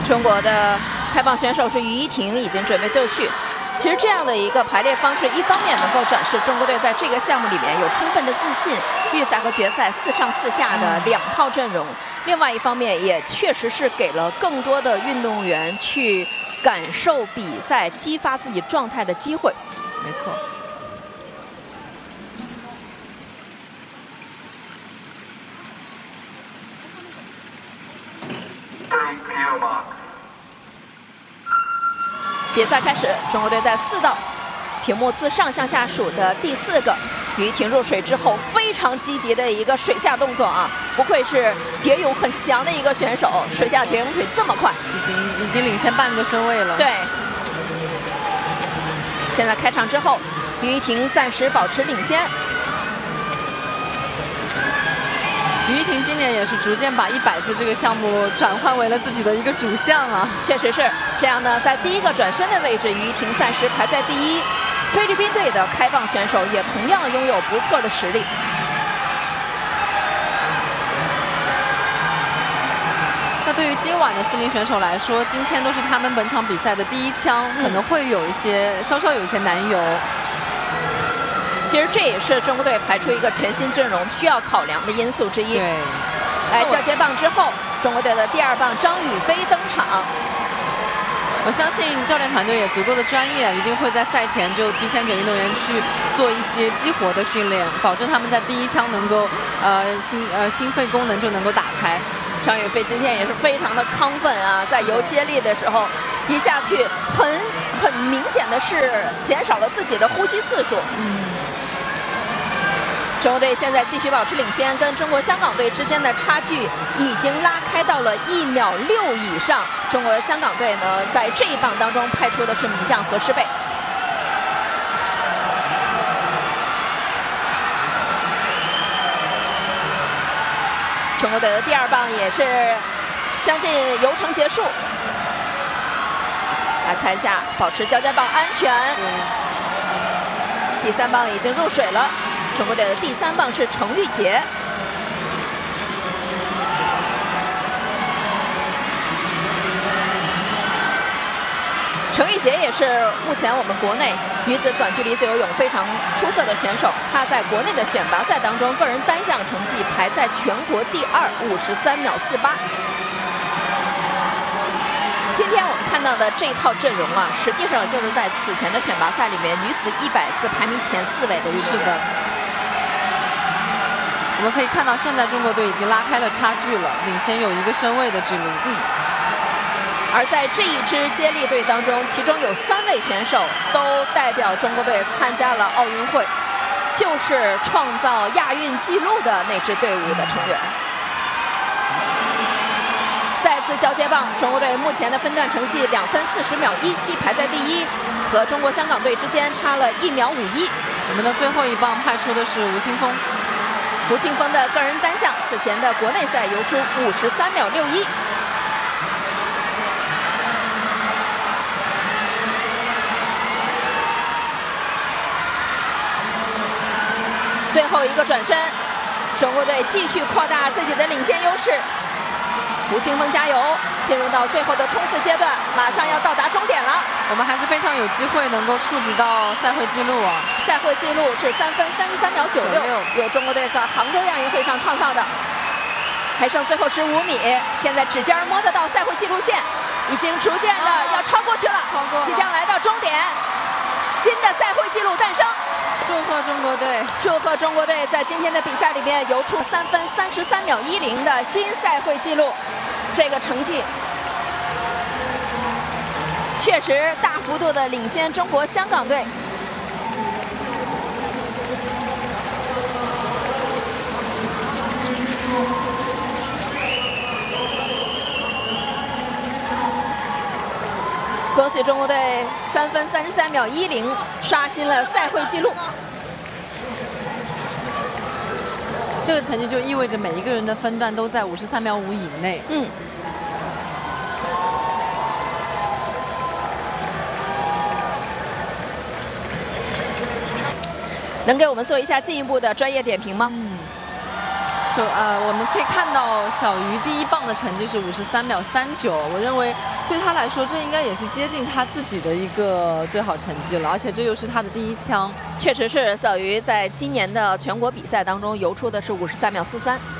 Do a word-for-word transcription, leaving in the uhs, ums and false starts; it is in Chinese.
中国的开放选手是于依婷，已经准备就绪。其实这样的一个排列方式，一方面能够展示中国队在这个项目里面有充分的自信，预赛和决赛四上四下的两套阵容；另外一方面，也确实是给了更多的运动员去感受比赛、激发自己状态的机会。 没错。 比赛开始，中国队在四道，屏幕自上向下数的第四个，于依婷入水之后非常积极的一个水下动作啊，不愧是蝶泳很强的一个选手，水下蝶泳腿这么快， 已经已经领先半个身位了。 对。现在开场之后，于依婷暂时保持领先。 于依婷今年也是逐渐把一百字这个项目转换为了自己的一个主项啊， 确实是这样呢。在第一个转身的位置，于依婷暂时排在第一。菲律宾队的开放选手也同样拥有不错的实力。 那对于今晚的四名选手来说，今天都是他们本场比赛的第一枪，嗯、可能会有一些稍稍有一些难游。 其实这也是中国队排出一个全新阵容需要考量的因素之一。 对， 来交接棒之后，中国队的第二棒张雨霏登场。 我相信教练团队也足够的专业，一定会在赛前就提前给运动员去做一些激活的训练，保证他们在第一枪能够呃心呃心肺功能就能够打开。 张雨霏今天也是非常的亢奋啊，在游接力的时候，一下去很很明显的是减少了自己的呼吸次数。 嗯。 中国队现在继续保持领先，跟中国香港队之间的差距已经拉开到了一秒六以上。中国香港队呢，在这一棒当中派出的是名将何诗蓓。中国队的第二棒也是将近游程结束。来看一下，保持交接棒安全。第三棒已经入水了。中国队的第三棒是程玉洁。程玉洁也是目前我们国内女子短距离自由泳非常出色的选手，她在国内的选拔赛当中，个人单项成绩排在全国第二，五十三秒四八。今天我们看到的这一套阵容啊，实际上就是在此前的选拔赛里面女子一百字排名前四位的运动员。 是的。我们可以看到，现在中国队已经拉开了差距了，领先有一个身位的距离。 嗯。而在这一支接力队当中，其中有三位选手都代表中国队参加了奥运会，就是创造亚运纪录的那支队伍的成员。再次交接棒，中国队目前的分段成绩两分四十秒一七排在第一，和中国香港队之间差了一秒五一。 我们的最后一棒派出的是吴青峰。 吴青峰的个人单项此前的国内赛游出五十三秒六一。最后一个转身，中国队继续扩大自己的领先优势。吴青峰加油！进入到最后的冲刺阶段，马上要到达终点了。 我们还是非常有机会能够触及到赛会纪录啊！ 赛会纪录是三分三十三秒九六，由中国队在杭州亚运会上创造的。还剩最后十五米，现在指尖摸得到赛会纪录线，已经逐渐的要超过去了， 超过了， 即将来到终点，新的赛会纪录诞生。 祝贺中国队！ 祝贺中国队在今天的比赛里面游出三分三十三秒一零的新赛会纪录，这个成绩确实大幅度的领先中国香港队。恭喜中国队三分三十三秒一零刷新了赛会纪录。 这个成绩就意味着每一个人的分段都在五十三秒五以内。 嗯。能给我们做一下进一步的专业点评吗？ 嗯。 首呃，我们可以看到小鱼第一棒的成绩是五十三秒三九，我认为对他来说，这应该也是接近他自己的一个最好成绩了，而且这又是他的第一枪。 确实是小鱼在今年的全国比赛当中游出的是五十三秒四三。